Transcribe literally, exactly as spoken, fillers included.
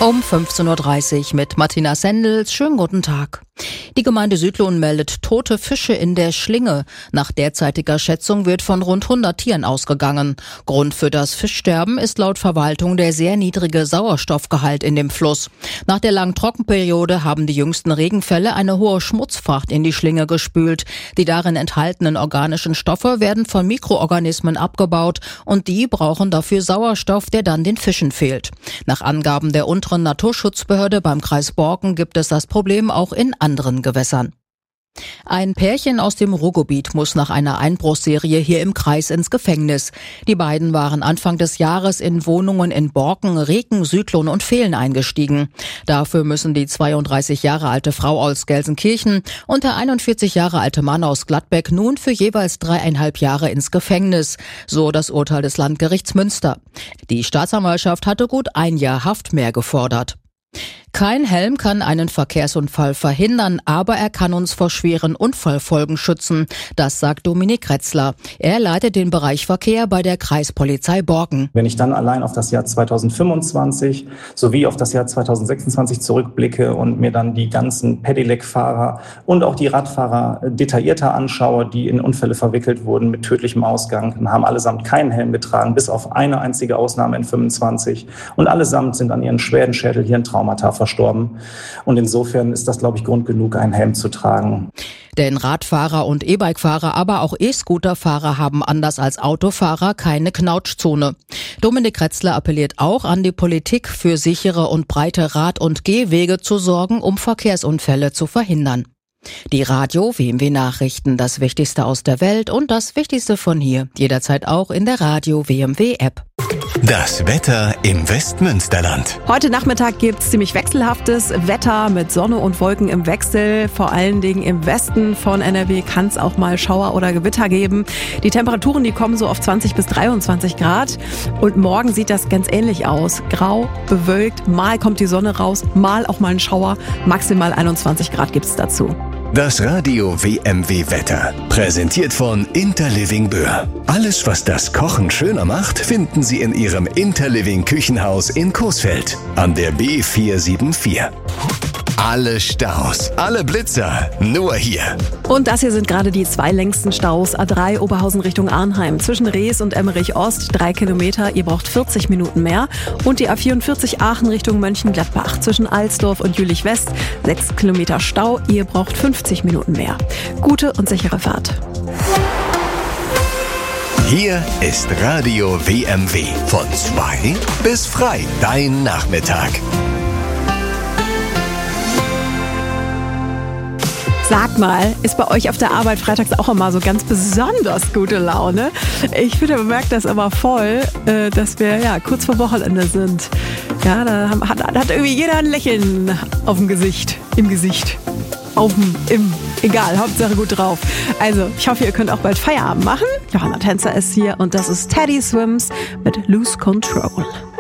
Um fünfzehn Uhr dreißig mit Martina Sendels. Schönen guten Tag. Die Gemeinde Südlohn meldet tote Fische in der Schlinge. Nach derzeitiger Schätzung wird von rund hundert Tieren ausgegangen. Grund für das Fischsterben ist laut Verwaltung der sehr niedrige Sauerstoffgehalt in dem Fluss. Nach der langen Trockenperiode haben die jüngsten Regenfälle eine hohe Schmutzfracht in die Schlinge gespült. Die darin enthaltenen organischen Stoffe werden von Mikroorganismen abgebaut und die brauchen dafür Sauerstoff, der dann den Fischen fehlt. Nach Angaben der unteren Naturschutzbehörde beim Kreis Borken gibt es das Problem auch in anderen Gewässern. Ein Pärchen aus dem Ruhrgebiet muss nach einer Einbruchsserie hier im Kreis ins Gefängnis. Die beiden waren Anfang des Jahres in Wohnungen in Borken, Reken, Südlohn und Vehlen eingestiegen. Dafür müssen die zweiunddreißig Jahre alte Frau aus Gelsenkirchen und der einundvierzig Jahre alte Mann aus Gladbeck nun für jeweils dreieinhalb Jahre ins Gefängnis, so das Urteil des Landgerichts Münster. Die Staatsanwaltschaft hatte gut ein Jahr Haft mehr gefordert. Kein Helm kann einen Verkehrsunfall verhindern, aber er kann uns vor schweren Unfallfolgen schützen. Das sagt Dominik Retzler. Er leitet den Bereich Verkehr bei der Kreispolizei Borken. Wenn ich dann allein auf das Jahr zweitausendfünfundzwanzig sowie auf das Jahr zweitausendsechsundzwanzig zurückblicke und mir dann die ganzen Pedelec-Fahrer und auch die Radfahrer detaillierter anschaue, die in Unfälle verwickelt wurden mit tödlichem Ausgang, dann haben allesamt keinen Helm getragen, bis auf eine einzige Ausnahme in fünfundzwanzig. Und allesamt sind an ihren schweren Schädel-Hirntraumata verstorben. Und insofern ist das, glaube ich, Grund genug, einen Helm zu tragen. Denn Radfahrer und E-Bike-Fahrer, aber auch E-Scooter-Fahrer haben anders als Autofahrer keine Knautschzone. Dominik Retzler appelliert auch an die Politik, für sichere und breite Rad- und Gehwege zu sorgen, um Verkehrsunfälle zu verhindern. Die Radio W M W Nachrichten, das Wichtigste aus der Welt und das Wichtigste von hier, jederzeit auch in der Radio W M W App. Das Wetter im Westmünsterland. Heute Nachmittag gibt's ziemlich wechselhaftes Wetter mit Sonne und Wolken im Wechsel. Vor allen Dingen im Westen von N R W kann es auch mal Schauer oder Gewitter geben. Die Temperaturen, die kommen so auf zwanzig bis dreiundzwanzig Grad. Und morgen sieht das ganz ähnlich aus. Grau, bewölkt, mal kommt die Sonne raus, mal auch mal ein Schauer. Maximal einundzwanzig Grad gibt's dazu. Das Radio W M W Wetter. Präsentiert von Interliving Böhr. Alles, was das Kochen schöner macht, finden Sie in Ihrem Interliving Küchenhaus in Coesfeld an der B vier sieben vier. Alle Staus, alle Blitzer, nur hier. Und das hier sind gerade die zwei längsten Staus. A drei Oberhausen Richtung Arnheim. Zwischen Rees und Emmerich Ost drei Kilometer. Ihr braucht vierzig Minuten mehr. Und die A vierundvierzig Aachen Richtung Mönchengladbach. Zwischen Alsdorf und Jülich West sechs Kilometer Stau. Ihr braucht fünfzig Minuten mehr. Gute und sichere Fahrt. Hier ist Radio W M W. Von zwei bis frei. Dein Nachmittag. Sag mal, ist bei euch auf der Arbeit freitags auch immer so ganz besonders gute Laune? Ich finde, man merkt das immer voll, dass wir ja kurz vor Wochenende sind. Ja, da hat, hat irgendwie jeder ein Lächeln auf dem Gesicht, im Gesicht, auf dem, im, egal, Hauptsache gut drauf. Also, ich hoffe, ihr könnt auch bald Feierabend machen. Johanna Tänzer ist hier und das ist Teddy Swims mit Lose Control.